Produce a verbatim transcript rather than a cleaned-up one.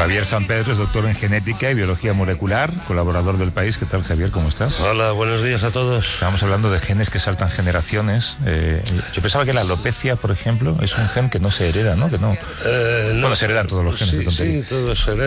Javier San Pedro es doctor en genética y biología molecular, colaborador del País. ¿Qué tal, Javier? ¿Cómo estás? Hola, buenos días a todos. Estábamos hablando de genes que saltan generaciones. Eh, yo pensaba que la alopecia, por ejemplo, es un gen que no se hereda, ¿no? Que no. Eh, no Bueno, se heredan todos los genes. Sí, de tontería. sí, todos se heredan.